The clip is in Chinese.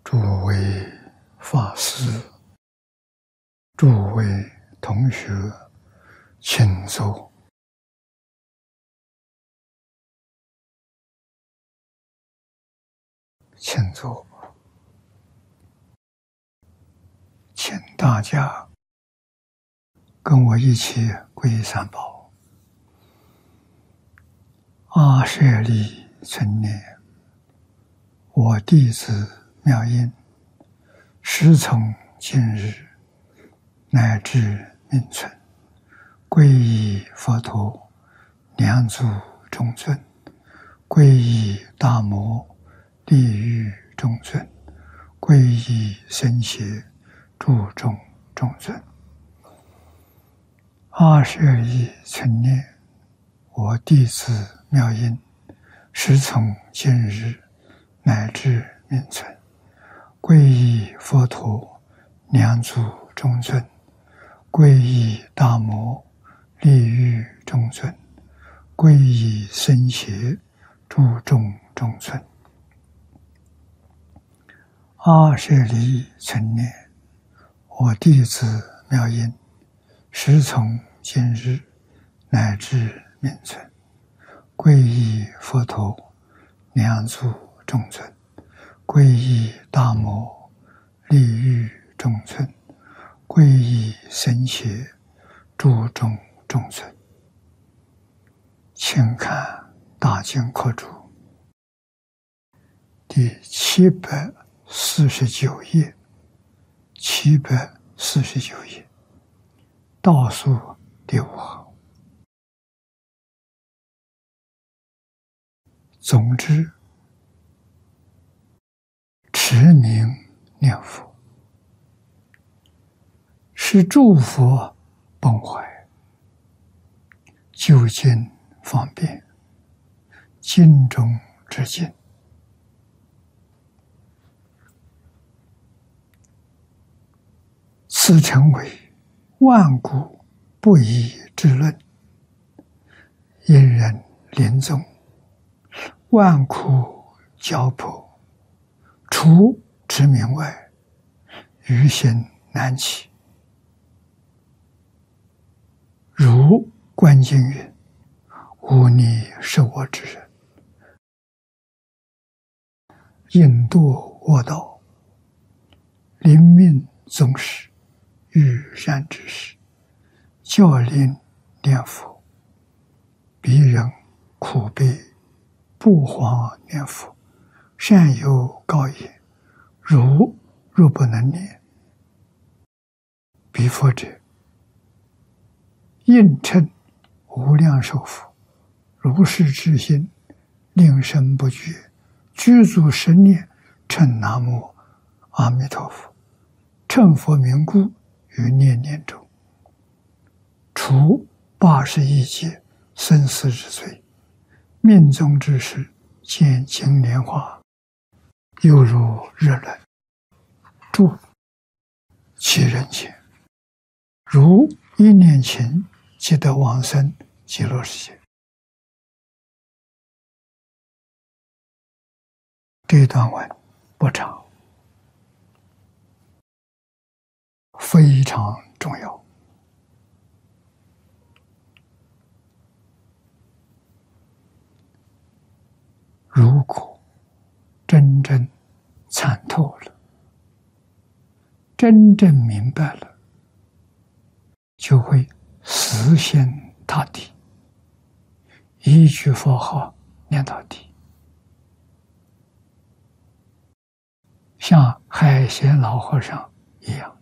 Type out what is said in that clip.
诸位法师、诸位同学，请坐。请坐。请大家跟我一起皈依三宝。阿舍利存念，我弟子妙音，时从今日乃至命存，皈依佛陀，两足中尊；皈依大摩，利欲中尊；皈依僧伽，注中中尊。阿舍利存念，我弟子妙音，时从今日乃至命存，皈依佛陀，两足中尊；皈依大摩，利欲中尊；皈依僧伽，注中中尊。阿舍利存念，我弟子妙音，时从今日乃至命存，皈依佛陀，两足中尊；皈依大摩，利欲中尊；皈依僧伽，注中中尊。请看大经课注第749页，749页倒数第5行。总之，持名念佛是诸佛本怀，究竟方便，尽中之尽。此称为万古不移之论，因人临终，万苦交迫，除持名外，余心难起。如观经云：无你是我之人，引堕恶道，临命终时，遇善知识，教令念佛，彼人苦悲，不妨念佛，善有告言：若不能念，彼佛者，应称无量寿佛，如是之心，令声不绝，具足十念，称南无阿弥陀佛，称佛名故，于念念中，除81劫生死之罪，命中之时，见经莲花，犹如日轮，住其人前，如一念前，即得往生极乐世界。这段文不长，非常重要。如果真正参透了，真正明白了，就会死心塌地，一句佛号念到底，像海贤老和尚一样。